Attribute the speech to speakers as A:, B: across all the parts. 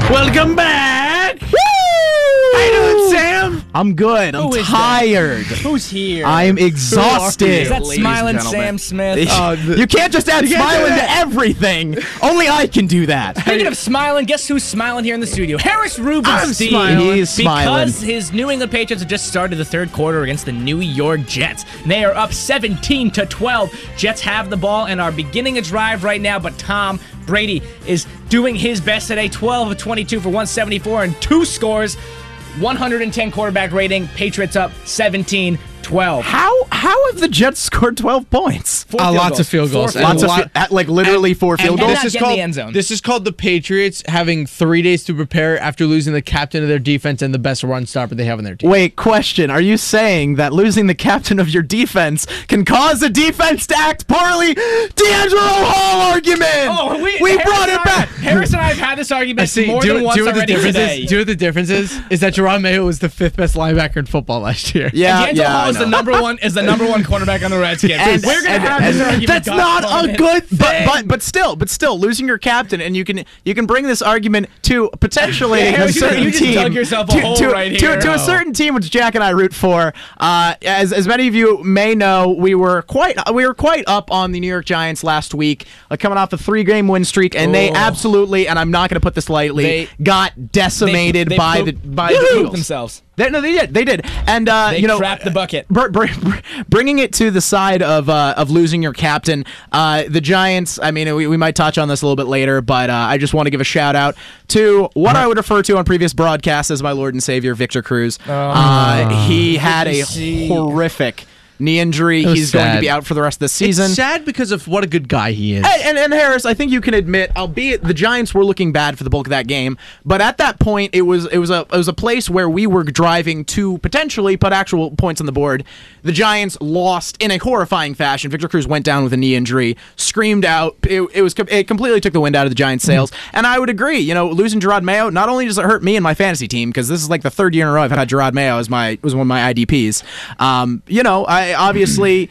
A: Welcome back.
B: Woo!
A: How you doing, Sam?
B: I'm good. I'm tired.
C: Who's here?
B: I'm exhausted.
C: Is that
A: Ladies
C: Smiling
A: and gentlemen.
C: Sam Smith?
B: You can't just add smiling to everything. Only I can do that.
C: Speaking of smiling, guess who's smiling here in the studio? Harris Rubenstein.
A: smiling.
B: He's smiling.
C: Because his New England Patriots have just started the third quarter against the New York Jets. They are up 17-12. Jets have the ball and are beginning a drive right now, but Tom Brady is doing his best today. 12 of 22 for 174 and 2 scores. 110 quarterback rating. Patriots up 17-12.
B: How have the Jets scored 12 points?
A: Lots of field goals.
B: Lots of literally 4 field
C: and
B: goals.
C: not get in the end zone.
A: This is called the Patriots having 3 days to prepare after losing the captain of their defense and the best run stopper they have on their team.
B: Wait, question. Are you saying that losing the captain of your defense can cause a defense to act poorly? D'Angelo Hall argument!
C: Oh,
B: we brought it back!
C: Harris and I have had this argument more than once already today.
A: Do you know what the difference is that Jerome Mayo was the 5th best linebacker in football last year.
C: D'Angelo Hall
B: I
C: is
B: know.
C: the number one cornerback on the Redskins.
B: And
C: we're gonna have this argument.
B: That's
C: God
B: not
C: damn
B: a
C: it.
B: good thing. But still, losing your captain, and you can bring this argument to potentially
C: Yeah,
B: a certain
C: you just
B: team.
C: dug yourself a hole right here.
B: To a certain team, which Jack and I root for. As many of you may know, we were quite up on the New York Giants last week, coming off a 3-game win streak, and they absolutely, and I'm not going to put this lightly, got decimated by the Eagles
C: themselves.
B: They did, and
C: They crapped the bucket.
B: Bringing it to the side of losing your captain, the Giants. I mean, we might touch on this a little bit later, but I just want to give a shout out to what I would refer to on previous broadcasts as my Lord and Savior, Victor Cruz. He had a horrific knee injury. He's going to be out for the rest of the season.
A: It's sad because of what a good guy he is.
B: And Harris, I think you can admit, albeit the Giants were looking bad for the bulk of that game, but at that point it was a place where we were driving to potentially put actual points on the board. The Giants lost in a horrifying fashion. Victor Cruz went down with a knee injury, screamed out. It completely took the wind out of the Giants' sails. And I would agree. Losing Gerard Mayo, not only does it hurt me and my fantasy team, because this is like the 3rd year in a row I've had Gerard Mayo as one of my IDPs. Obviously,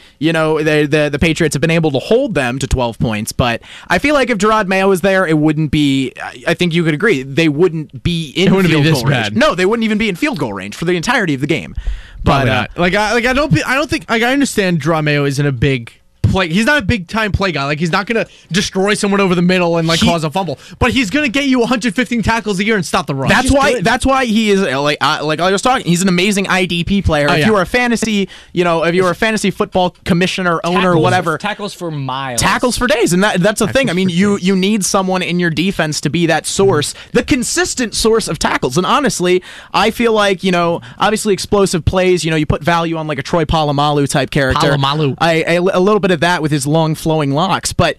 B: the Patriots have been able to hold them to 12 points, but I feel like if Gerard Mayo was there, it wouldn't be. I think you could agree they wouldn't be in field goal range. No, they wouldn't even be in field goal range for the entirety of the game. But
A: I don't think I understand Jerome Mayo isn't a big play. He's not a big time play guy. He's not going to destroy someone over the middle and cause a fumble. But he's going to get you 115 tackles a year and stop the run.
B: That's why he is like I was talking. He's an amazing IDP player. If you were a fantasy, if you were a fantasy football commissioner, owner, whatever,
C: tackles for miles,
B: tackles for days, and that's the thing. I mean, you need someone in your defense to be that source, the consistent source of tackles. And honestly, I feel like obviously explosive plays. You put value on like a Troy Polamalu type character.
A: Polamalu.
B: A little bit of that with his long flowing locks, but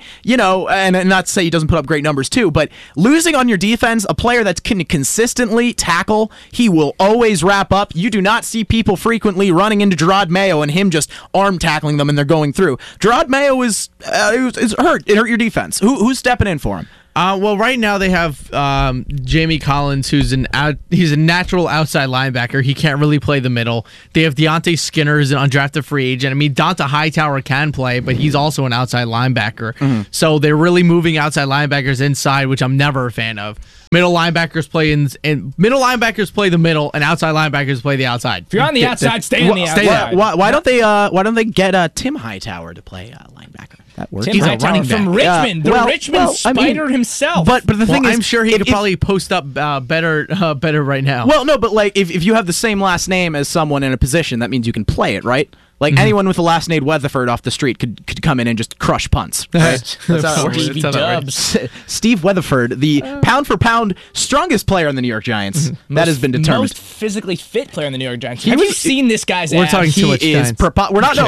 B: and not to say he doesn't put up great numbers too, but losing on your defense, a player that can consistently tackle, he will always wrap up. You do not see people frequently running into Gerard Mayo and him just arm tackling them and they're going through. Gerard Mayo is hurt. It hurt your defense. Who's stepping in for him?
A: Well, right now they have Jamie Collins, who's he's a natural outside linebacker. He can't really play the middle. They have Deontay Skinner, who's an undrafted free agent. I mean, Donta Hightower can play, but he's also an outside linebacker. Mm-hmm. So they're really moving outside linebackers inside, which I'm never a fan of. Middle linebackers play middle linebackers play the middle, and outside linebackers play the outside.
C: If you're on the outside, stay on the outside.
B: Why don't they get Tim Hightower to play linebacker? That works.
C: Tim Hightower from Richmond, Richmond Spider himself.
B: But the thing is,
A: I'm sure he could probably post up better right now.
B: Well, no, but if you have the same last name as someone in a position, that means you can play it, right? Anyone with the last name Weatherford off the street could come in and just crush punts. Right? That's how it works. Steve Weatherford, the pound-for-pound strongest player in the New York Giants. That has been determined.
C: Most physically fit player in the New York Giants. Have you seen this guy's ass?
A: We're talking too much Giants.
B: We're not.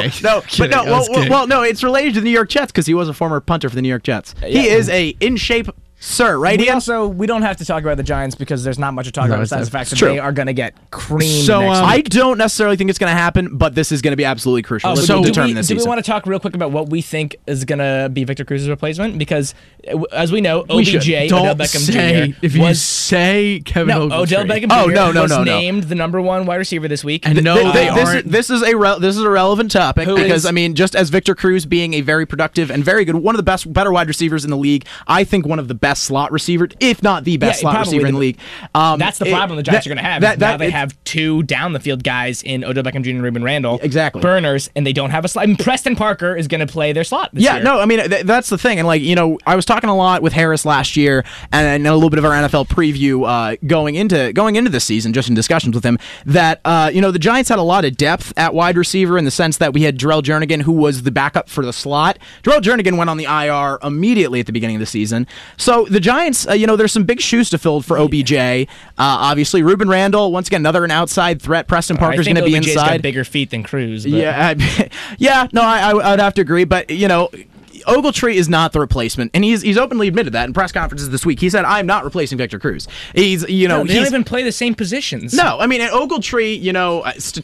B: No. It's related to the New York Jets because he was a former punter for the New York Jets. He is a in-shape sir, right, Ian?
C: We don't have to talk about the Giants because there's not much to talk about besides the fact that they are going to get creamed
B: So
C: next week.
B: I don't necessarily think it's going to happen, but this is going to be absolutely crucial.
C: Do we want to talk real quick about what we think is going to be Victor Cruz's replacement? Because, as we know, OBJ, Odell Beckham Jr.
A: If you say Kevin Ogletree.
C: Odell Beckham Jr. was named the number 1 wide receiver this week.
A: And
B: this is a relevant topic because, I mean, just as Victor Cruz being a very productive and very good, one of the better wide receivers in the league, I think one of the best best slot receiver, if not the best slot
C: probably
B: receiver in the league.
C: That's the problem the Giants are going to have. Now they have two down the field guys in Odell Beckham Jr. and Ruben Randle.
B: Exactly.
C: Burners, and they don't have a slot. I mean, Preston Parker is going to play their slot this year.
B: No, I mean, that's the thing. And, like, you know, I was talking a lot with Harris last year and a little bit of our NFL preview going into this season, just in discussions with him, that, you know, the Giants had a lot of depth at wide receiver in the sense that we had Jarrell Jernigan, who was the backup for the slot. Jarrell Jernigan went on the IR immediately at the beginning of the season. So the Giants, you know, there's some big shoes to fill for OBJ. Obviously, Ruben Randle, once again, another outside threat. Preston Parker's going to be inside.
C: Got bigger feet than Cruz. But.
B: Yeah, no, I would have to agree. But, you know, Ogletree is not the replacement, and he's openly admitted that in press conferences this week. He said, "I'm not replacing Victor Cruz." They don't
C: even play the same positions.
B: No, I mean, at Ogletree, you know,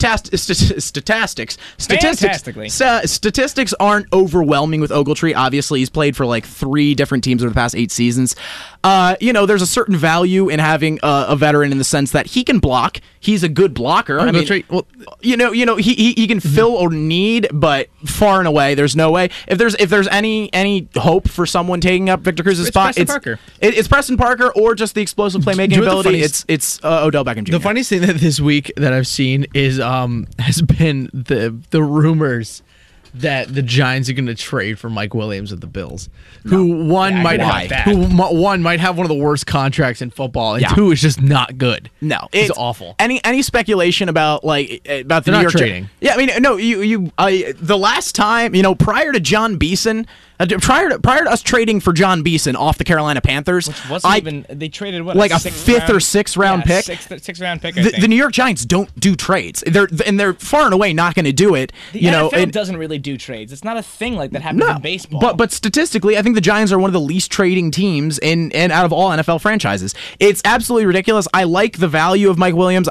B: statistics aren't overwhelming with Ogletree. Obviously, he's played for like 3 different teams over the past 8 seasons. You know, there's a certain value in having a veteran in the sense that he can block. He's a good blocker. I mean, well, you know, he can fill a need, but far and away, there's no way. If there's any hope for someone taking up Victor Cruz's spot, it's Preston Parker or just the explosive playmaking ability. It's Odell Beckham Jr.
A: The funniest thing that this week that I've seen is has been the rumors that the Giants are going to trade for Mike Williams of the Bills, who might have one of the worst contracts in football, and 2 is just not good.
B: No,
A: it's awful.
B: Any speculation about the New York
A: trading?
B: Yeah, I mean, no, the last time, you know, prior to John Beeson. Prior to us trading for John Beeson off the Carolina Panthers,
C: which wasn't even they traded what,
B: like a 5th or 6th round pick.
C: Sixth round pick.
B: The New York Giants don't do trades. They're far and away not going to do it.
C: The NFL doesn't really do trades. It's not a thing like that happens in baseball.
B: But statistically, I think the Giants are one of the least trading teams in out of all NFL franchises. It's absolutely ridiculous. I like the value of Mike Williams.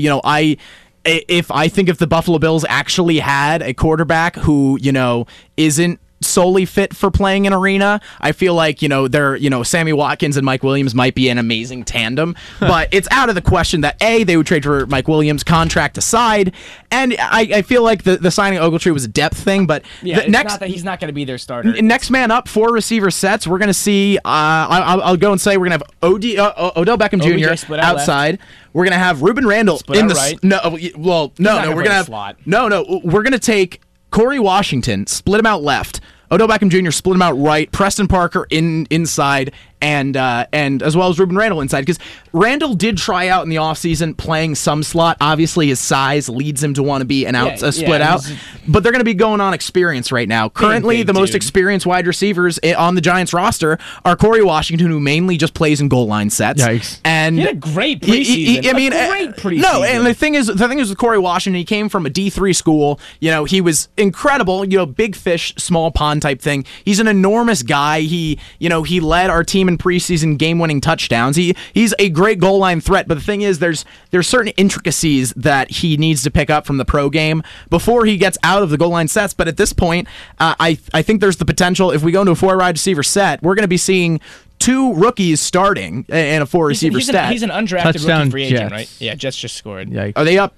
B: If the Buffalo Bills actually had a quarterback who, you know, isn't solely fit for playing in arena, I feel like, you know, Sammy Watkins and Mike Williams might be an amazing tandem, but it's out of the question that they would trade for Mike Williams, contract aside, and I feel like the signing of Ogletree was a depth thing, but
C: not that he's not going to be their starter.
B: Next man up, 4 receiver sets. We're going to see. I'll go and say we're going to have Odell Beckham Jr. outside. We're going to have Ruben Randle in the
C: right.
B: We're going to take Corey Washington, split him out left. Odell Beckham Jr. split him out right. Preston Parker inside, and as well as Ruben Randle inside, because Randle did try out in the offseason playing some slot. Obviously, his size leads him to want to be split out, but they're going to be going on experience right now. Currently, the most experienced wide receivers on the Giants roster are Corey Washington, who mainly just plays in goal line sets.
A: Yikes.
B: And
C: he had a great preseason. Great preseason.
B: No, and the thing is with Corey Washington, he came from a D3 school. You know, he was incredible. You know, big fish, small pond type thing. He's an enormous guy. He led our team in preseason game-winning touchdowns. He's a great goal line threat, but the thing is there's certain intricacies that he needs to pick up from the pro game before he gets out of the goal line sets. But at this point, I think there's the potential, if we go into a 4-wide receiver set, we're going to be seeing 2 rookies starting in a 4-receiver set.
C: He's an undrafted rookie free agent, right? Yeah, Jets just scored.
A: Yikes.
B: Are they up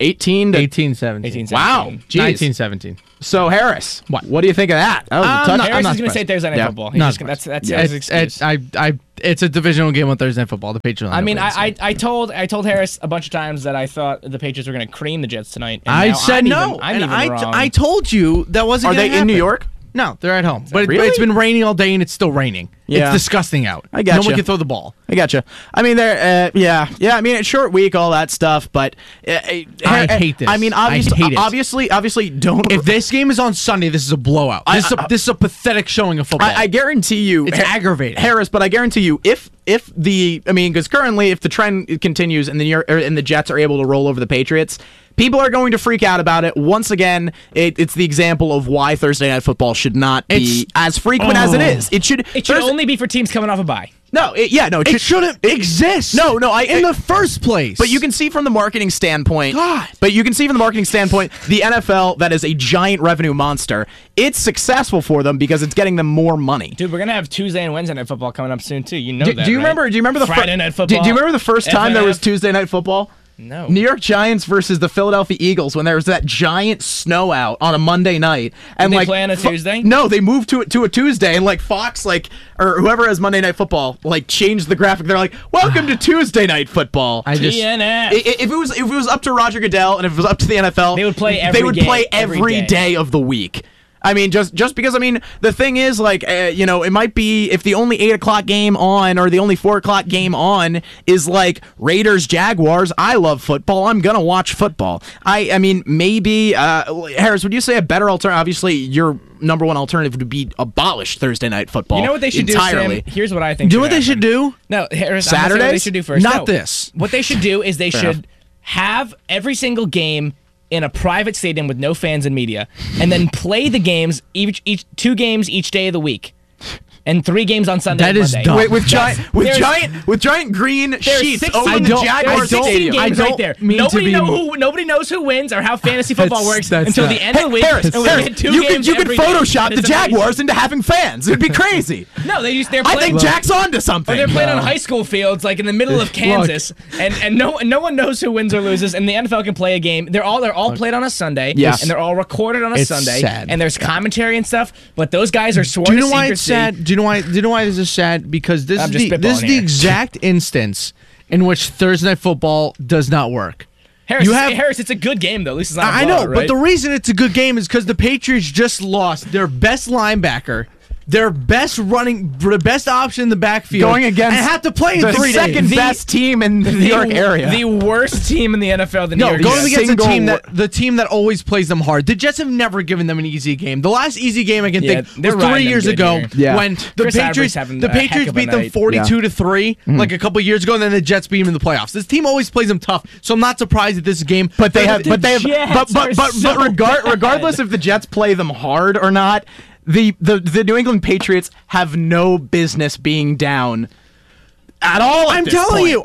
A: 18-17?
B: Wow.
A: 19-17.
B: So, Harris, what do you think of that?
C: Harris is going to say Thursday Night Football. That's his excuse.
A: It's a divisional game on Thursday Night Football. The Patriots.
C: I told Harris a bunch of times that I thought the Patriots were going to cream the Jets tonight. And
A: I said no.
C: I
A: told you that wasn't.
B: Are they in New York?
A: No, they're at home. But
B: really?
A: It's been raining all day and it's still raining.
B: Yeah.
A: It's disgusting out.
B: I gotcha.
A: No one can throw the ball.
B: I gotcha. I mean, they're I mean, it's short week, all that stuff, but
A: I hate this.
B: I mean, obviously, don't.
A: If this game is on Sunday, this is a blowout. This is a pathetic showing of football.
B: I guarantee you,
A: it's aggravating,
B: Harris. But I guarantee you, because currently, if the trend continues and the Jets are able to roll over the Patriots, people are going to freak out about it. Once again, it's the example of why Thursday Night Football should not be as frequent as it is. It should
C: only be for teams coming off a bye.
B: It
A: shouldn't exist.
B: No,
A: in the first place.
B: But you can see from the marketing standpoint.
A: God.
B: But you can see from the marketing standpoint, the NFL, that is a giant revenue monster. It's successful for them because it's getting them more money.
C: Dude, we're gonna have Tuesday and Wednesday Night Football coming up soon too. You know that.
B: Do you remember? Do you remember
C: Friday Night Football?
B: Do you remember the first time there was Tuesday Night Football?
C: No.
B: New York Giants versus the Philadelphia Eagles when there was that giant snow out on a Monday night. And
C: they play on a Tuesday?
B: No, they moved to a Tuesday, and Fox, or whoever has Monday Night Football, changed the graphic. They're like, "Welcome to Tuesday Night Football."
C: TNF.
B: If it was up to Roger Goodell and if it was up to the NFL,
C: they would play
B: every day of the week. I mean, just because, the thing is, it might be if the only 8 o'clock game on or the only 4 o'clock game on is Raiders, Jaguars. I love football. I'm going to watch football. I mean, maybe, Harris, would you say a better alternative? Obviously, your number one alternative would be abolish Thursday Night Football.
C: You know what they should
B: entirely.
C: do, Sam? Here's what I think.
A: Do what they should do?
C: No, Harris,
B: Saturdays?
C: what they should do first.
A: Not this.
C: What they should do is they
B: Fair
C: should
B: enough.
C: have every single game in a private stadium with no fans and media, and then play the games, each 2 games each day of the week. And 3 games on Sunday.
A: That
C: and
A: is
C: Monday.
A: dumb.
B: With giant green sheets
C: 16
B: over the Jaguars
C: There's 16
B: stadium.
C: games right there. Nobody knows who wins or how fantasy football works until the end of the week.
B: Harris,
C: and we get 2
B: you
C: games
B: could
C: every day.
B: Photoshop the
C: It's amazing.
B: Jaguars into having fans. It'd be crazy.
C: No, they're
B: I
C: playing.
B: think Jack's onto something.
C: Or they're playing on high school fields, in the middle of Kansas, and no one knows who wins or loses. And the NFL can play a game. They're all played on a Sunday,
B: Yes.
C: and they're all recorded on a
A: It's
C: Sunday,
A: sad.
C: and there's commentary and stuff. But those guys are sworn
A: Do you
C: to
A: know why it's
C: secrecy.
A: sad? Do you know why this is sad? Because this
C: I'm
A: is
C: just
A: this is
C: spitballing
A: the
C: here.
A: exact instance in which Thursday Night Football does not work.
C: Harris, it's a good game though. At least it's not.
A: I
C: a
A: know,
C: blowout, right?
A: but the reason it's a good game is because the Patriots just lost their best linebacker, their best option in the backfield,
B: Going against
A: and have to play in
B: the
A: 3
B: second
A: days.
B: best team in the New York area.
C: The worst team in the NFL, the New York
A: Going
C: Jets.
A: against
B: Single
A: the team that always plays them hard. The Jets have never given them an easy game. The last easy game I can think
C: they're
A: was
C: riding
A: 3
C: them
A: years
C: good
A: ago
C: here.
B: Yeah.
A: when the
C: Chris Ivory's
A: Patriots
C: having a heck of a
A: beat them
C: night.
A: 42-3 like a couple years ago, and then the Jets beat them in the playoffs. This team always plays them tough, so I'm not surprised at this game.
B: But
C: Jets are so
B: regardless if the Jets play them hard or not, the New England Patriots have no business being down at all.
A: I'm telling you,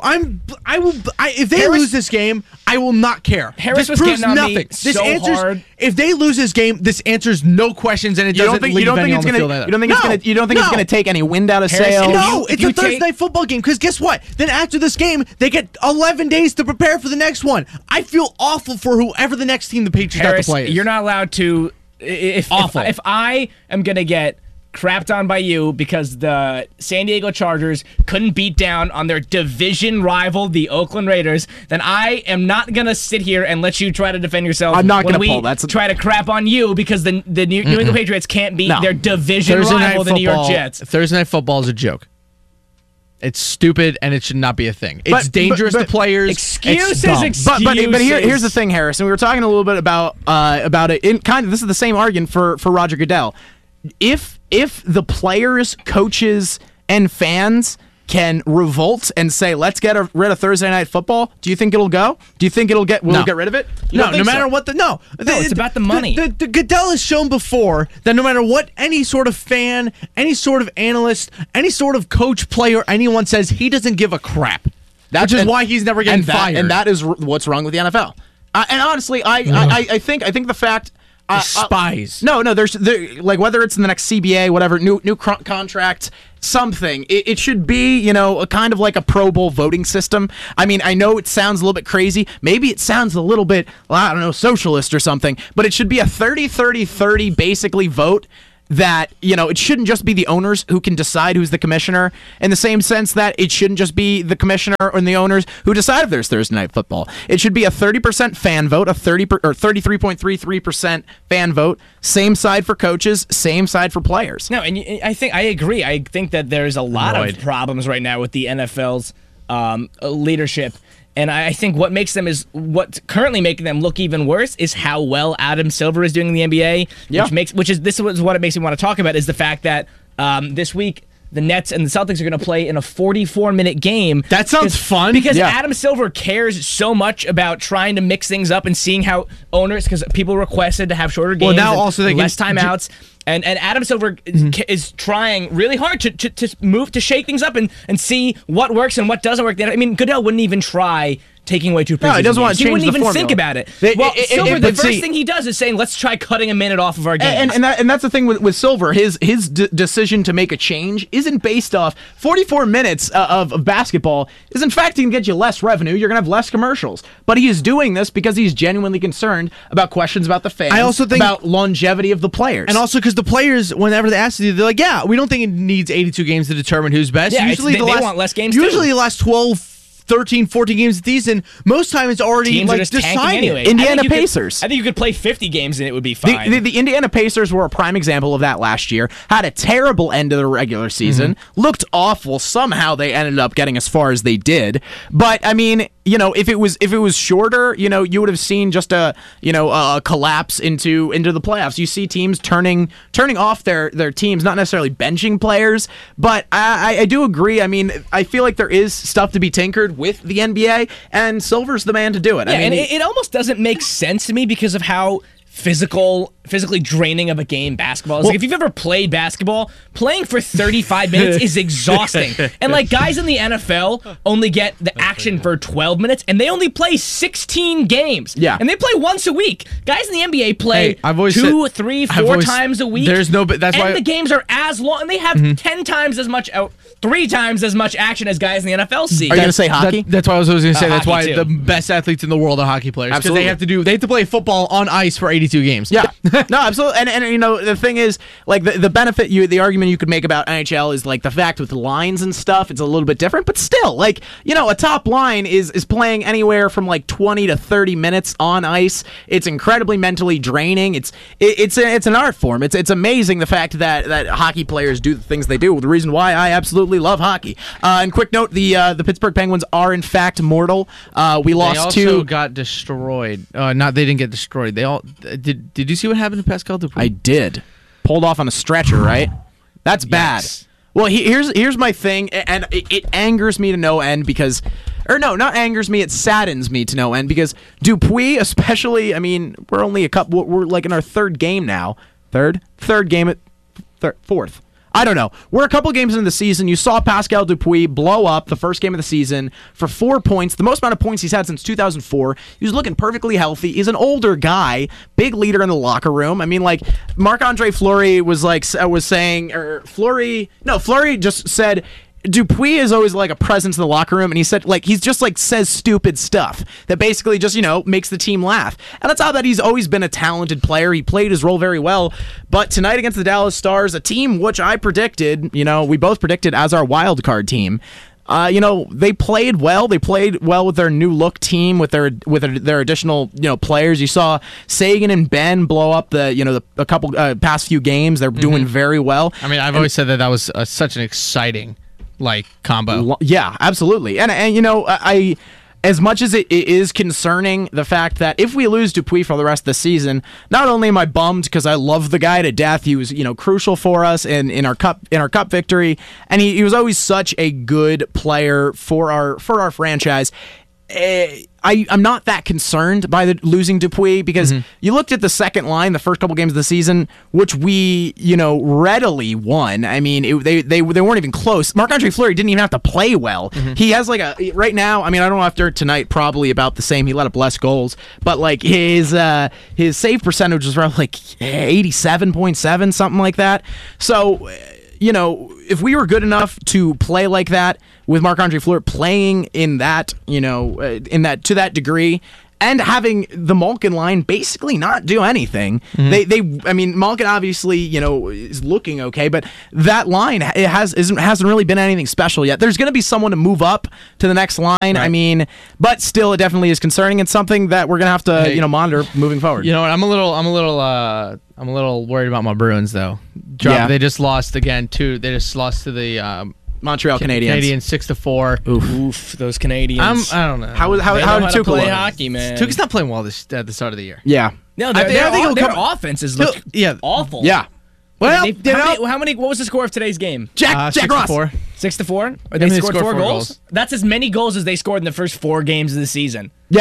A: if they lose this game, I will not care.
C: Harris
A: this
C: was
A: proves
C: getting on me
A: nothing. This
C: so
A: answers
C: hard.
A: if they lose this game, this answers no questions, and it doesn't leave any on the field either.
B: You don't think it's gonna take any wind out of
C: Harris,
B: sails?
A: No,
C: if
A: it's
C: you
A: a Thursday night football game. Because guess what? Then after this game, they get 11 days to prepare for the next one. I feel awful for whoever the next team the Patriots have
C: Harris,
A: to play is.
C: you're not allowed to. If I am gonna get crapped on by you because the San Diego Chargers couldn't beat down on their division rival, the Oakland Raiders, then I am not gonna sit here and let you try to defend yourself.
B: I'm not
C: when
B: gonna
C: we
B: pull. That's
C: try to crap on you because the New England Patriots can't beat their division
A: Thursday
C: rival,
A: night
C: the New York
A: football-
C: Jets.
A: Thursday night football is a joke. It's stupid and it should not be a thing. It's
B: But-
A: dangerous
B: but-
A: to players.
C: Excuses,
A: It's dumb.
B: But here's the thing, Harris, and we were talking a little bit about it. This is the same argument for Roger Goodell. If the players, coaches, and fans can revolt and say, let's get rid of Thursday Night Football, do you think it'll go? Do you think we'll get rid of it? You
A: No,
B: don't
A: no
B: think
A: matter
B: so?
A: what
C: it's about the money.
A: The Goodell has shown before that no matter what any sort of fan, any sort of analyst, any sort of coach, player, anyone says, he doesn't give a crap. Which is why he's never getting fired.
B: And that is what's wrong with the NFL. And honestly, I think the fact.
A: Spies.
B: No, there's whether it's in the next CBA, whatever, new contract, something. It should be, a kind of like a Pro Bowl voting system. I mean, I know it sounds a little bit crazy. Maybe it sounds a little bit, I don't know, socialist or something, but it should be a 30-30-30 basically vote. That, it shouldn't just be the owners who can decide who's the commissioner, in the same sense that it shouldn't just be the commissioner and the owners who decide if there's Thursday Night Football. It should be a 30% fan vote, a 33.33% fan vote, same side for coaches, same side for players.
C: No, and I agree. I think that there's a lot of problems right now with the NFL's leadership. And I think what's currently making them look even worse is how well Adam Silver is doing in the NBA.
B: Yeah.
C: This is what it makes me want to talk about is the fact that this week the Nets and the Celtics are going to play in a 44-minute game.
A: That sounds fun.
C: Because Adam Silver cares so much about trying to mix things up and seeing how owners, because people requested to have shorter games,
A: now also they
C: less
A: can-
C: timeouts. And Adam Silver is trying really hard to move, to shake things up and see what works and what doesn't work. I mean, Goodell wouldn't even try taking away 2 preseason
B: No, he doesn't want to
C: games. He
B: change
C: wouldn't
B: the
C: even
B: formula.
C: think about it.
B: They-
C: Well, Silver, the
B: but
C: first
B: see-
C: thing he does is saying, let's try cutting a minute off of our games.
B: And that's the thing with Silver. His decision to make a change isn't based off 44 minutes of basketball is in fact going to get you less revenue. You're going to have less commercials. But he is doing this because he's genuinely concerned about questions about the fans.
A: I also think-
B: about longevity of the players.
A: And also because the players, whenever they ask you, they're like, yeah, we don't think it needs 82 games to determine who's best.
C: Yeah,
A: usually
C: they want less games,
A: Usually
C: too.
A: the last 12, 13, 14 games a season, most time it's already
C: Teams are
A: like
C: just tanking
A: decided.
C: anyway.
B: Indiana
C: I think you could-
B: Pacers.
C: I think you could play 50 games and it would be fine.
B: The Indiana Pacers were a prime example of that last year. Had a terrible end of the regular season. Looked awful. Somehow they ended up getting as far as they did. But I mean, if it was shorter, you would have seen just a collapse into the playoffs. You see teams turning off their teams, not necessarily benching players, but I do agree. I mean, I feel like there is stuff to be tinkered with the NBA, and Silver's the man to do it.
C: Yeah,
B: I mean,
C: and it almost doesn't make sense to me because of how physically draining of a game basketball is. Like, if you've ever played basketball, playing for 35 minutes is exhausting. And like guys in the NFL only get the action for 12 minutes, and they only play 16 games.
B: Yeah.
C: And they play once a week. Guys in the NBA play
A: Hey, I've always
C: 2,
A: said-
C: 3,
A: I've
C: 4
A: always-
C: times a week.
A: there's no- but that's
C: and
A: why-
C: the games are as long, and they have 10 times as much, 3 times as much action as guys in the NFL see.
B: Are you going to say hockey?
A: That's what I was going to say. That's
C: Hockey,
A: why
C: too.
A: the best athletes in the world are hockey players because
B: Absolutely.
A: they have to play football on ice for 82 games.
B: Yeah, no, absolutely. And the thing is, like the benefit the argument you could make about NHL is like the fact with lines and stuff, it's a little bit different, but still, like a top line is playing anywhere from like 20 to 30 minutes on ice. It's incredibly mentally draining. It's an art form. It's amazing the fact that hockey players do the things they do. The reason why I absolutely love hockey. And quick note: the Pittsburgh Penguins are in fact mortal. We
A: They
B: lost
A: also
B: to.
A: got destroyed. They didn't get destroyed. They all did you see what happened to Pascal Dupuis?
B: I did. Pulled off on a stretcher, right? That's bad.
C: Yes.
B: Well, here's my thing, and it angers me to no end because, or no, not angers me, it saddens me to no end because Dupuis, especially, I mean, we're only we're like in our third game now. Third game fourth. I don't know. We're a couple games into the season. You saw Pascal Dupuis blow up the first game of the season for 4 points, the most amount of points he's had since 2004. He was looking perfectly healthy. He's an older guy, big leader in the locker room. I mean, like Marc-Andre Fleury Fleury just said Dupuis is always like a presence in the locker room, and he said he's just says stupid stuff that basically just makes the team laugh. And that's how that he's always been a talented player. He played his role very well. But tonight against the Dallas Stars, a team which I predicted, we both predicted as our wild card team. They played well. They played well with their new look team, with their additional players. You saw Sagan and Ben blow up the couple past few games. They're doing very well.
A: I mean, I've always said that was such an exciting combo.
B: Yeah, absolutely. And I as much as it is concerning the fact that if we lose Dupuis for the rest of the season, not only am I bummed because I love the guy to death, he was crucial for us in our cup victory, and he was always such a good player for our franchise. I'm not that concerned by the losing Dupuis because you looked at the second line, the first couple games of the season, which we readily won. I mean, they weren't even close. Marc-Andre Fleury didn't even have to play well. He has right now. I mean, I don't know after tonight, probably about the same. He let up less goals, but his save percentage was around 87.7, something like that. So. If we were good enough to play like that with Marc-Andre Fleury playing in that, to that degree, and having the Malkin line basically not do anything, I mean, Malkin obviously, is looking okay, but that line hasn't really been anything special yet. There's going to be someone to move up to the next line. Right. I mean, but still, it definitely is concerning and something that we're going to have to, monitor moving forward.
A: You know what? I'm a little worried about my Bruins though. They just lost again They just lost to the
B: Montreal Canadiens
C: 6-4. Oof, those Canadiens.
A: I don't know.
B: How
C: they know
B: did
C: how to play
B: Tuukka
C: hockey, man.
A: Tuukka's not playing well at the start of the year.
B: Yeah.
C: No,
A: I think he'll
C: their
A: come-
C: offenses look awful.
B: Yeah.
A: Well,
C: How many? What was the score of today's game?
B: Jack Ross.
A: 6-4.
C: 6-4. Or they scored 4 goals. That's as many goals as they scored in the first 4 games of the season.
B: Yeah.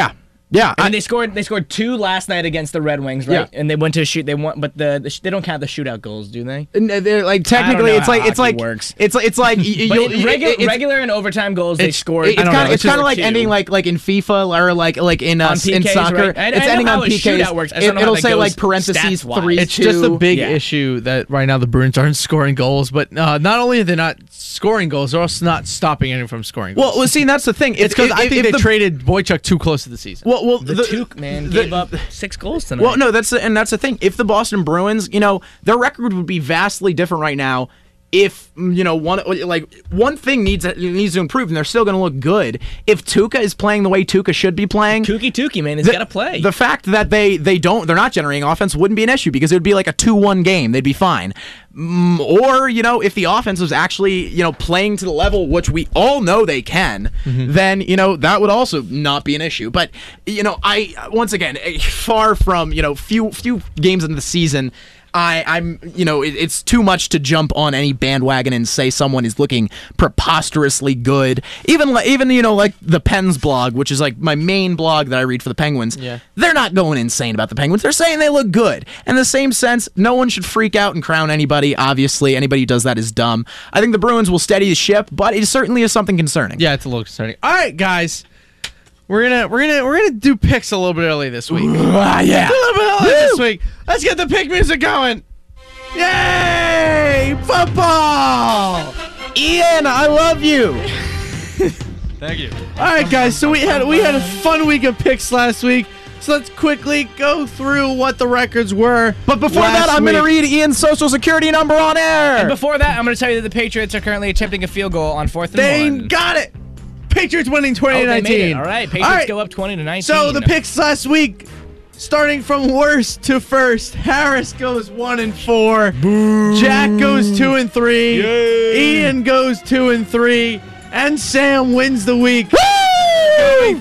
B: Yeah,
C: I mean, they scored 2 last night against the Red Wings, right?
B: Yeah.
C: And they went to shoot. They won, but they don't count the shootout goals, do they?
B: And they're like technically,
C: know
B: it's
C: how
B: like
C: hockey works.
B: it's like
C: Regular and overtime goals, they scored.
B: It's kind of like
C: 2.
B: ending like in FIFA or like in
C: PKs,
B: soccer.
C: right? I
B: It's
C: know
B: ending
C: how
B: on
C: a
B: PKs.
C: shootout works. I just don't know how
B: It'll
C: that
B: say
C: goes
B: like parentheses
C: stats-wise.
B: 3.
A: It's just a big
C: Yeah.
A: issue that right now the Bruins aren't scoring goals, but not only are they not scoring goals, they're also not stopping anyone from scoring goals.
B: Well, see, that's the thing.
A: it's because I think they
B: the,
A: traded Boychuk too close to the season.
B: Well,
C: The Tuke man gave up 6 goals tonight.
B: Well, no, that's the thing. If the Boston Bruins, their record would be vastly different right now. If one thing needs to improve, and they're still going to look good. If Tuukka is playing the way Tuukka should be playing,
C: Tukey, man, he's got to play.
B: The fact that they're not generating offense wouldn't be an issue because it would be like a 2-1 game. They'd be fine. Or if the offense was actually playing to the level which we all know they can, then that would also not be an issue. But I once again far from few games into the season. It's too much to jump on any bandwagon and say someone is looking preposterously good. Even like the Pens blog, which is like my main blog that I read for the Penguins.
A: Yeah.
B: They're not going insane about the Penguins. They're saying they look good. In the same sense, no one should freak out and crown anybody. Obviously, anybody who does that is dumb. I think the Bruins will steady the ship, but it certainly is something concerning.
A: Yeah, it's a little concerning. All right, guys. We're gonna do picks a little bit early this week.
B: Yeah.
A: A little bit early this week. Let's get the pick music going. Yay! Football!
B: Ian, I love you.
D: Thank you.
A: All right, guys. So we had a fun week of picks last week. So let's quickly go through what the records were.
B: But before that, I'm going to read Ian's social security number on air.
C: And before that, I'm going to tell you that the Patriots are currently attempting a field goal on 4th and 1.
A: They got it. Patriots winning 20-19.
C: They made it. All right, Patriots go up 20-19.
A: So the picks last week, starting from worst to first, Harris goes 1-4. Boo. Jack goes 2-3. Yay. Ian goes 2-3, and Sam wins the week. Going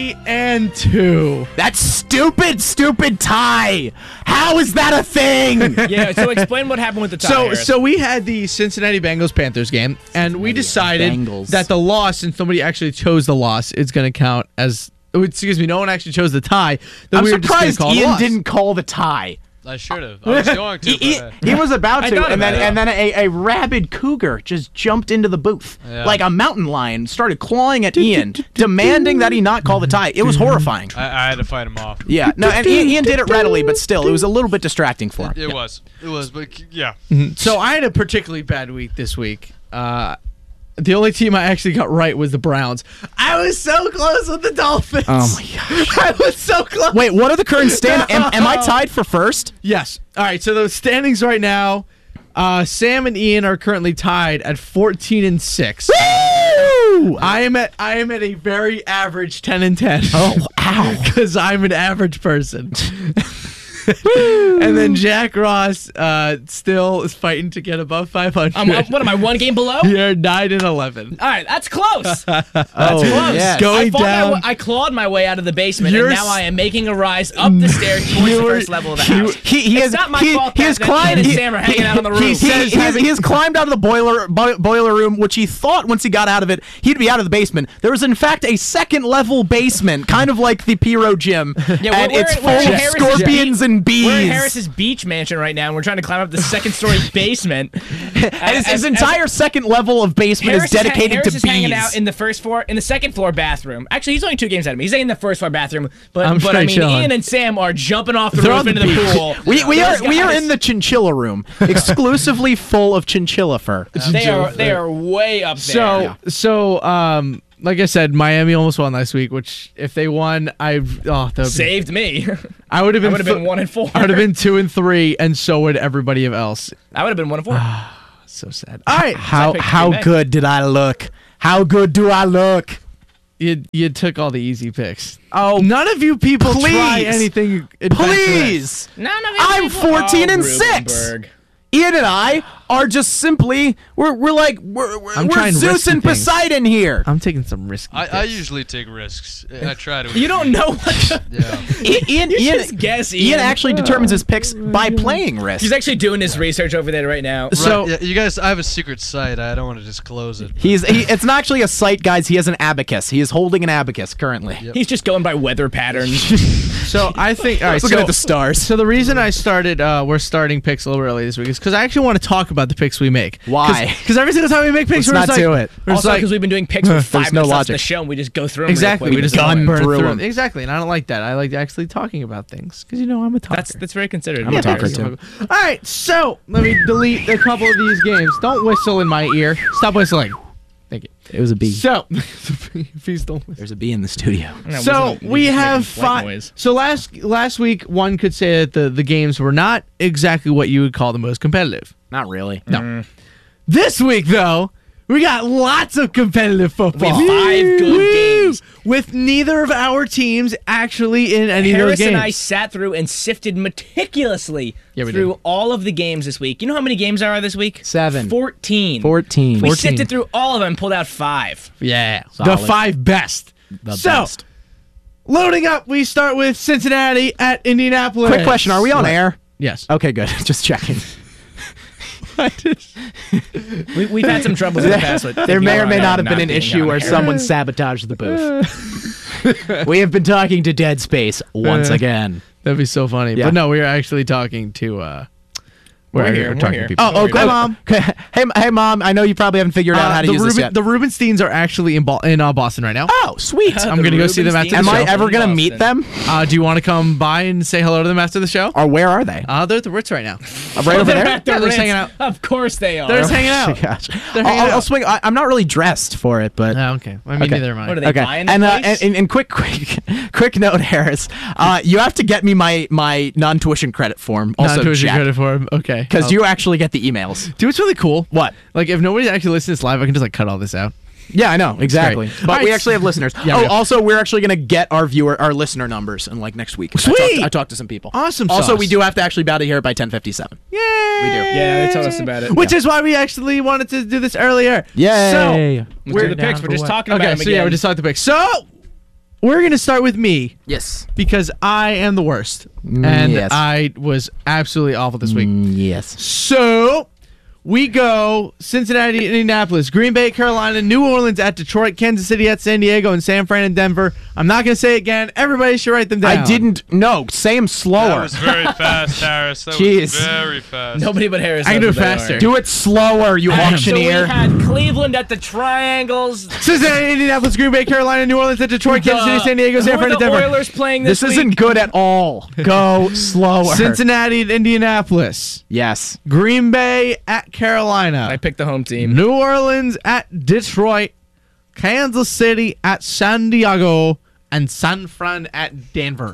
A: 3-2.
B: That stupid tie. How is that a thing?
C: Yeah, so explain what happened with the tie.
A: So we had the Cincinnati Bengals-Panthers game, and we decided that the loss, since nobody actually chose the loss, it's going to count as... Excuse me, no one actually chose the tie.
B: I'm surprised Ian didn't call the tie.
D: I should have. I was going to.
B: He was about to, and
C: about
B: then a rabid cougar just jumped into the booth.
D: Yeah.
B: Like a mountain lion started clawing at Ian, demanding that he not call the tie. It was horrifying.
D: I had to fight him off.
B: Yeah, no, and Ian did it readily, but still, it was a little bit distracting for him.
D: It was, but yeah.
A: So I had a particularly bad week this week. The only team I actually got right was the Browns. I was so close with the Dolphins.
B: Oh my gosh.
A: I was so close.
B: Wait, what are the current standings? Am I tied for first?
A: Yes. All right, so the standings right now, Sam and Ian are currently tied at 14-6.
B: Woo!
A: I am at a very average 10-10.
B: Oh, ow.
A: Because I'm an average person. And then Jack Ross still is fighting to get above 500.
C: What am I, 1 game below?
A: You're 9-11.
C: All right, that's close. That's
B: Oh,
C: close.
B: yes.
A: Going down.
C: I clawed my way out of the basement,
A: You're
C: and now I am making a rise up the stairs towards the first level of the house. It's not my fault that Ian and Sam are hanging out on the roof.
B: He has climbed out of the boiler room, which he thought once he got out of it, he'd be out of the basement. There was, in fact, a second-level basement, kind of like the Pyro Gym, and it's full of scorpions and bees.
C: We're in Harris's beach mansion right now, and we're trying to climb up the second-story basement.
B: And his entire second level of basement is dedicated
C: Harris
B: to
C: is
B: bees.
C: hanging out in the second floor bathroom. Actually, he's only 2 games out of me. He's in the first floor bathroom, but
A: I'm
C: I mean,
A: chilling.
C: Ian and Sam are jumping off the
B: They're
C: roof
B: on
C: into
B: the
C: the
B: beach.
C: pool.
B: We
C: Those
B: are
C: guys-
B: in the chinchilla room, exclusively full of chinchilla fur.
C: They are way up there.
A: Like I said, Miami almost won last week, which if they won,
C: Saved me.
A: I would have been
C: 1-4.
A: I would have been 2-3, and so would everybody else.
C: I would have been 1-4.
A: So sad. All right,
B: How good did I look? How good do I look?
A: you took all the easy picks.
B: Oh,
A: None of you people try
B: please.
A: anything.
B: Please.
C: None of it.
B: I'm 14-6. Ian and I are just simply we're
A: trying
B: Zeus
A: risky
B: and
A: things.
B: Poseidon here.
A: I'm taking some risky
D: I
A: picks.
D: usually take risks. I try to.
C: You don't know what to
D: Yeah.
C: just guess,
B: Ian
C: Ian.
B: actually determines his picks by playing risk.
C: He's actually doing his research over there right now.
B: So-
D: Right, yeah, you guys, I have a secret site. I don't want to disclose it.
B: It's not actually a site, guys. He has an abacus. He is holding an abacus currently.
C: He's just going by weather patterns.
A: So I think all right.
B: Looking
A: so,
B: at the stars.
A: So the reason I started, we're starting picks a little early this week is because I actually want to talk about the picks we make.
B: Why?
A: Because every single time we make picks,
B: Let's
A: we're
B: not
A: just
B: do
A: like,
B: it.
A: we're just
C: Also,
A: like,
C: because we've been doing picks for 5
B: There's no
C: minutes after the
B: logic.
C: show, and we just go through them.
A: exactly.
C: Real
A: We
C: quick.
A: just
B: gun
A: burn
B: through
A: through
B: 'em.
A: them. Exactly, and I don't like that. I like actually talking about things because I'm a talker.
C: That's very considered.
B: I'm a talker too.
A: All right, so let me delete a couple of these games. Don't whistle in my ear. Stop whistling. Thank you.
B: It was a bee.
A: So, please don't whistle.
B: There's a bee in the studio.
A: So we have five. So last week, one could say that the games were not exactly what you would call the most competitive.
B: Not really.
A: No. This week, though, we got lots of competitive football.
C: We have 5 good
A: Woo!
C: games.
A: With neither of our teams actually in any of those
C: Harris
A: games.
C: and I sat through and sifted meticulously
A: Yeah, we
C: through
A: did.
C: all of the games this week. You know how many games there are this week?
B: 7.
C: 14.
B: 14.
C: We
A: 14.
C: sifted through all of them and pulled out 5.
A: Yeah.
B: Solid.
A: The 5 best.
B: The
A: so,
B: best.
A: loading up, we start with Cincinnati at Indianapolis.
B: Quick question: are we on air?
A: Yes.
B: Okay, good. Just checking.
C: We've had some troubles in the past with
B: There may or may not have been an
C: being
B: issue
C: on
B: where
C: air.
B: someone sabotaged the booth. We have been talking to Dead Space once again.
A: That'd be so funny.
B: Yeah.
A: But no, we are actually talking to
C: We're here, we're
A: talking
C: here.
A: to people.
B: Oh,
C: Hi,
B: good, Mom. Hey, Mom. I know you probably haven't figured out how to
A: the
B: use this yet.
A: The Rubensteins are actually in Boston right now.
B: Oh, sweet.
A: I'm gonna go see them after the
B: Am
A: show.
B: I ever gonna
C: Boston.
B: meet them?
A: Do you want to come by and say hello to them after the show?
B: Or where are they?
A: They're at the Ritz right now.
B: Right over
C: They're
B: there.
C: at the
A: Yeah, they're
C: Ritz.
A: hanging out.
C: Of course they are.
A: They're just hanging
B: Oh,
A: out.
B: gosh.
A: They're hanging
B: I'll
A: out.
B: swing. I'm not really dressed for it, but
A: Oh, okay. I mean,
B: Okay.
A: neither am I.
C: What are they buying the
B: And,
C: place?
B: and quick note, Harris. You have to get me my non-tuition credit form. Also,
A: Non-tuition
B: Jack,
A: credit for him. Okay.
B: because you actually get the emails.
A: do what's really cool.
B: What?
A: Like, if nobody actually listens to this live, I can just like cut all this out.
B: Yeah, I know exactly.
A: Great.
B: But
A: All right.
B: we actually have listeners.
A: Yeah, we do.
B: Also, we're actually gonna get our listener numbers in like next week.
A: Sweet!
B: I talked to some people.
A: Awesome
B: Also,
A: sauce.
B: we do have to actually be out of here by 10:57.
A: Yay!
B: We do.
C: Yeah, they told us about it.
A: Which is why we actually wanted to do this earlier.
B: Yay!
A: So,
C: We're the picks. We're just talking about
A: okay,
C: them
A: so
C: again.
A: yeah, we're just talking the picks. So, we're gonna start with me
B: Yes.
A: because I am the worst, and
B: yes.
A: I was absolutely awful this week.
B: Yes.
A: So we go Cincinnati, Indianapolis, Green Bay, Carolina, New Orleans at Detroit, Kansas City at San Diego, and San Fran and Denver. I'm not going to say it again. Everybody should write them down.
B: I didn't know. Say them
D: That
B: slower.
D: was very fast, Harris. That
B: Jeez.
D: was very fast.
C: Nobody but Harris.
A: I can
C: knows
A: do it
C: what they
A: faster.
C: are.
B: Do it slower, you
C: So we
B: auctioneer.
C: had Cleveland at the Triangles.
A: Cincinnati, Indianapolis, Green Bay, Carolina, New Orleans at Detroit, Kansas City, San Diego, San
C: Who are
A: Fran, and
C: the
A: Denver.
C: Oilers playing this
B: This
C: week?
B: isn't good at all. Go slower.
A: Cincinnati, Indianapolis,
B: Yes.
A: Green Bay at Carolina,
C: I picked the home team.
A: New Orleans at Detroit, Kansas City at San Diego, and San Fran at Denver.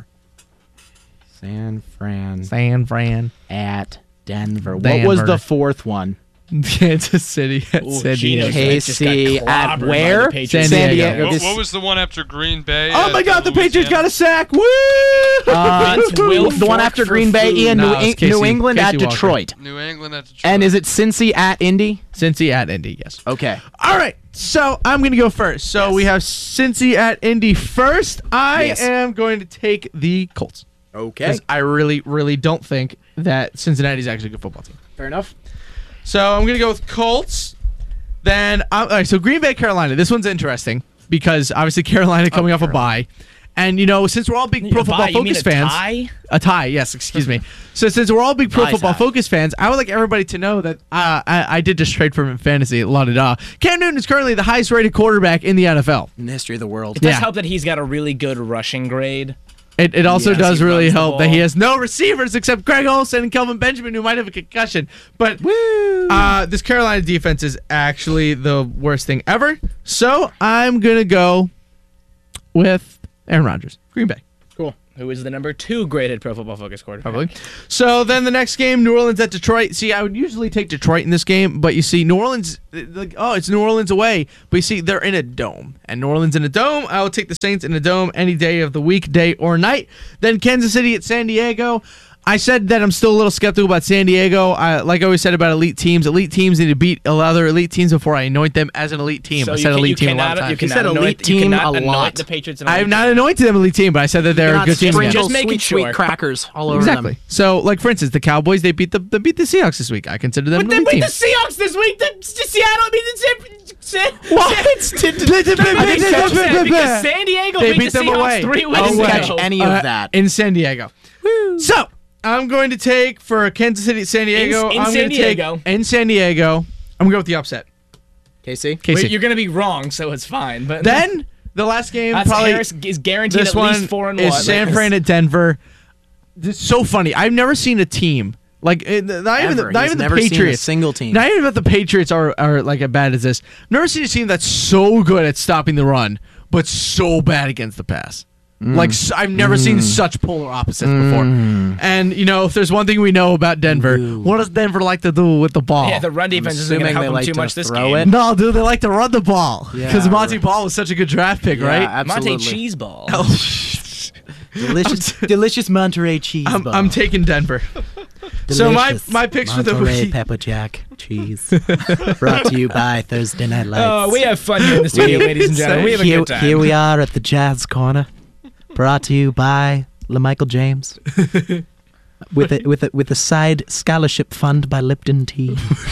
B: San Fran
A: San Fran.
B: at Denver. What
A: Denver.
B: was the fourth one?
A: Kansas City at
C: Ooh,
A: San
C: Gino's
A: Diego.
C: Knights just got
B: KC at
C: clobbered by
B: where?
C: the Patriots.
A: San Diego.
B: Diego.
D: What,
B: This-
D: what was the one after Green Bay?
A: Oh my God! The Patriots got a sack! Woo!
C: Vince
B: the one
C: Wilfork
B: after
C: for
B: Green Bay,
C: food.
B: Ian,
A: No,
B: New,
A: it's Casey-
B: New England at
A: Casey Walker.
B: Detroit.
D: New England at Detroit.
B: And is it Cincy at Indy?
A: Cincy at Indy, yes.
B: Okay.
A: All right, so I'm going to go first. So we have Cincy at Indy first. I
B: Yes.
A: am going to take the Colts.
B: Okay.
A: Because I really, really don't think that Cincinnati's actually a good football team.
B: Fair enough.
A: So I'm going to go with Colts. Then, all right, so Green Bay, Carolina. This one's interesting because obviously Carolina coming off a bye. And, you know, since we're all big Pro Football
C: You mean
A: Focus
C: a
A: fans.
C: tie?
A: A tie, yes, excuse me. So since we're all big Pro
B: Tie
A: Football
B: tie.
A: Focus fans, I would like everybody to know that I did just trade for him in fantasy, la-da-da. Cam Newton is currently the highest rated quarterback in the NFL.
B: In the history of the world.
C: It does
A: Yeah.
C: help that he's got a really good rushing grade.
A: It also
B: Yes,
A: does
C: he
A: really
C: runs the
A: help that
C: ball.
A: he has no receivers except Greg Olsen and Kelvin Benjamin, who might have a concussion. But this Carolina defense is actually the worst thing ever. So I'm going to go with Aaron Rodgers, Green Bay.
C: Who is the number 2 graded Pro Football Focus quarterback?
A: Probably. So then the next game, New Orleans at Detroit. See, I would usually take Detroit in this game, but you see, New Orleans, like, oh, it's New Orleans away. But you see, they're in a dome. And New Orleans in a dome, I will take the Saints in a dome any day of the week, day or night. Then Kansas City at San Diego. I said that I'm still a little skeptical about San Diego. Like I always said about elite teams need to beat other elite teams before I anoint them as an elite team.
C: So
A: I said elite team a lot of
C: You
A: times.
B: said
C: cannot
B: elite
C: anoint, you
B: team
C: cannot
B: a
C: anoint
B: lot.
C: the Patriots.
A: I have not anointed them elite team, but I said that they're a good team.
B: Sprinkle
C: Just making
B: sweet,
C: sure.
B: sweet crackers all over
A: Exactly.
B: them.
A: So, like for instance, the Cowboys they beat the Seahawks this week. I consider them
C: But
A: an
C: then
A: elite
C: beat
A: team.
C: the Seahawks this week. The Seattle beat the because San Diego
A: They
C: beat
A: beat
C: the
A: them
C: Seahawks
A: away.
C: 3 weeks
B: I didn't
A: Away.
B: catch
C: ago.
B: any of that.
A: in San Diego. So I'm going to take for Kansas City, San Diego.
C: In
A: I'm
C: San
A: going to take
C: Diego.
A: in San Diego. I'm going to go with the upset.
B: KC?
A: KC.
C: Wait, you're going to be wrong, so it's fine. But
A: Then the last game
C: that's
A: probably
C: Harris is guaranteed
A: this
C: at
A: one
C: least 4-1.
A: is San Fran at Denver. It's so funny. I've never seen a team like not even
B: Ever.
A: not
B: He's
A: even the
B: never seen a
A: Patriots.
B: single team.
A: Not even that the Patriots are like as bad as this. I've never seen a team that's so good at stopping the run, but so bad against the pass. Like I've never seen such polar opposites before. And if there's one thing we know about Denver, what does Denver like to do with the ball?
C: Yeah, the run defense isn't going to
B: assuming
C: help
B: they
C: them
B: like
C: too
B: to
C: much this
B: throw
C: game.
B: it.
A: No, dude, they like to run the ball
B: Yeah,
A: because Monty
B: right.
A: Ball was such a good draft pick, right?
C: Monte
B: absolutely.
C: Cheeseball.
B: Delicious Monterey cheese ball.
A: I'm taking Denver. So my picks for the week.
B: Pepper Jack cheese. Brought to you by Thursday Night Lights.
C: Oh, we have fun here in the studio, ladies and gentlemen. We have a
B: here,
C: good time.
B: here we are at the Jazz Corner. Brought to you by LaMichael James. with a side scholarship fund by Lipton Tea.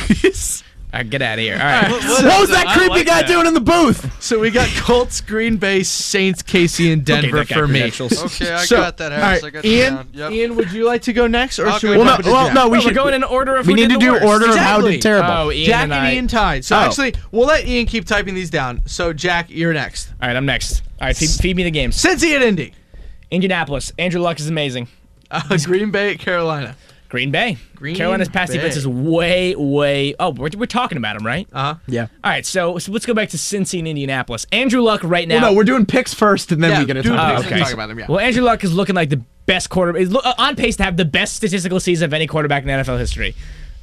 C: All right, get out of here. All right.
B: What was that creepy guy doing in the booth?
A: So we got Colts, Green Bay, Saints, KC, and Denver
C: that guy
A: for me.
C: credentials.
D: Okay, I
A: So,
D: got that, Harris.
A: all
D: I got
A: right,
D: you
A: Ian,
D: down. Yep.
A: Ian, would you like to go next, or
D: I'll
A: should
D: go
A: we?
D: next.
A: jump into Jack?
B: no, we
C: We're
B: should.
C: going in order if
B: We
C: we
B: need
C: did
B: to
C: the
B: do
C: worst.
B: order of how
A: Exactly.
B: did terrible.
C: Oh, Ian
A: Jack
C: and
A: and
C: I.
A: Ian tied. So
B: Oh.
A: actually, we'll let Ian keep typing these down. So Jack, you're next.
C: All right, I'm next. All right, feed me the games.
A: Cincy at Indy.
C: Indianapolis. Andrew Luck is amazing.
A: Green Bay at Carolina.
C: Green Bay.
A: Green
C: Carolina's pass
A: Bay.
C: defense is way. Oh, we're talking about him, right?
B: Yeah.
C: All right, so let's go back to Cincy and Indianapolis. Andrew Luck right now.
B: Well, no, we're doing picks first, and then
A: Yeah,
B: we get to
A: do
B: talk
A: picks
B: about
A: and
B: it.
A: talk about them. Yeah.
C: Well, Andrew Luck is looking like the best quarterback. He's on pace to have the best statistical season of any quarterback in NFL history.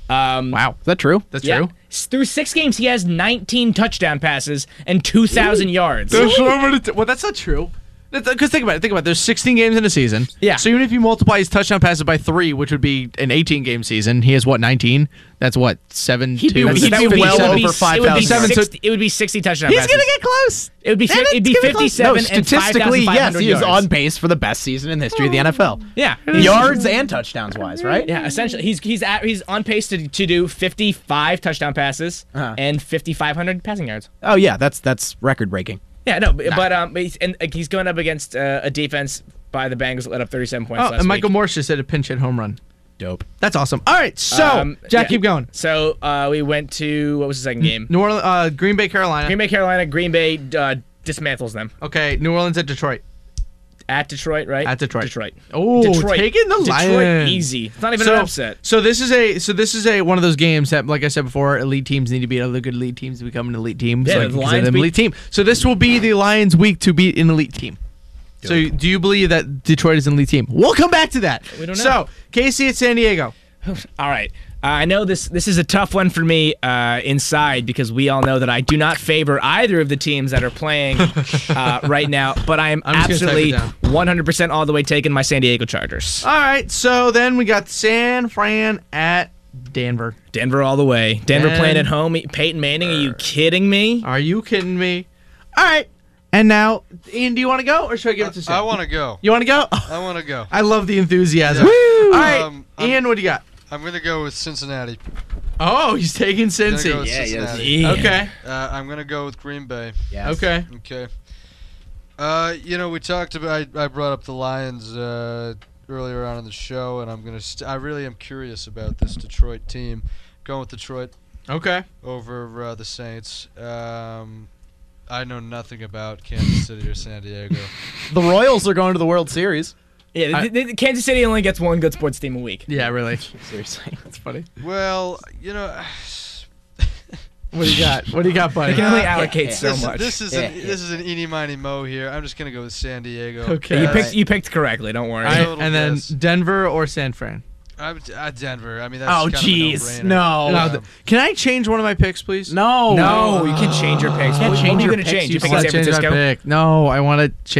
B: Wow, is that true?
A: That's
C: Yeah.
A: true.
C: Through 6 games, he has 19 touchdown passes and 2,000 yards.
A: There's so many. Well, that's not true. Because think about it. There's 16 games in a season.
C: Yeah.
A: So even if you multiply his touchdown passes by 3, which would be an 18-game season, he has what 19? That's what 7.
B: He'd be-
A: 2?
B: he'd
C: That
B: be
C: would
B: well
C: it would be-
B: over 5,000.
C: It would be 60 touchdown
A: He's
C: passes.
A: gonna get close.
C: It would be
A: And
C: it'd be
A: it's gonna be
C: 57
B: No,
C: and
B: statistically,
C: 5,500
B: yes, he is
C: yards.
B: on pace for the best season in the history of the NFL.
C: Yeah.
B: Yards and touchdowns wise, right?
C: Yeah, essentially, he's on pace to do 55 touchdown passes and 5,500 passing yards.
B: Oh yeah, that's record breaking.
C: Yeah, no, but he's going up against a defense by the Bengals that let up 37 points
A: Oh,
C: last
A: and Michael
C: week.
A: Morse just hit a pinch hit home run.
B: Dope.
A: That's awesome. All right, so Jack,
C: yeah.
A: keep going.
C: So we went to what was the second game?
A: New Orleans, Green Bay, Carolina.
C: Green Bay, Carolina. Green Bay dismantles them
A: Okay, New Orleans at Detroit.
C: at Detroit, right?
A: At Detroit.
C: Detroit.
A: Oh,
C: Detroit.
A: taking the
C: Detroit
A: Lions.
C: easy. It's not even an upset.
A: So this is a one of those games that, like I said before, elite teams need to beat other good elite teams to become an elite team.
C: Yeah,
A: so
C: the
A: because
C: Lions
A: they're an
C: beat-
A: elite team. So this will be the Lions' week to beat an elite team. So do you believe that Detroit is an elite team? We'll come back to that.
C: We don't know.
A: So KC at San Diego.
C: All right. I know this is a tough one for me inside because we all know that I do not favor either of the teams that are playing right now, but I am
A: I'm just gonna
C: absolutely
A: type
C: 100% all the way taking my San Diego Chargers.
A: All right. So then we got San Fran at Denver.
C: Denver all the way. Denver playing at home. Peyton Manning, are you kidding me?
A: Are you kidding me? All right. And now, Ian, do you want to go or should I give it to Sam?
D: I want to go.
A: You want to go?
D: I want to go.
A: I love the enthusiasm.
D: Yeah.
A: All right,
D: I'm-
A: Ian, what do you got?
D: I'm going to go with Cincinnati.
A: Oh, he's taking
D: I'm gonna
A: Cincy.
D: go with Cincinnati.
C: Yeah.
A: Okay.
D: I'm going to go with Green Bay.
B: Yes.
A: Okay.
D: Okay. We talked about. I brought up the Lions earlier on in the show, and I'm gonna. I really am curious about this Detroit team. Going with Detroit
A: Okay.
D: over the Saints. I know nothing about Kansas City or San Diego.
B: The Royals are going to the World Series.
C: Yeah, Kansas City only gets one good sports team a week.
A: Yeah, really.
B: Seriously.
A: That's funny.
D: Well,
A: What do you got? What do you got,
C: They
A: buddy?
C: can only allocate so
D: this,
C: much.
D: this is an eeny miny mo here. I'm just gonna go with San Diego.
A: Okay.
C: You picked correctly. Don't worry.
A: All right,
D: Total
A: and then
D: guess.
A: Denver or San Fran?
D: Denver. I mean, that's
B: Oh,
D: kind
B: jeez.
D: of a
B: No.
A: No, can I change one of my picks, please?
B: No.
C: No, you can change your picks.
B: Can't
C: What
B: change
C: are you
B: your
C: gonna
B: picks.
C: change?
B: You
C: You
A: I
C: pick
A: want
C: San
A: to change my
C: Francisco?
A: pick. No, I want to change.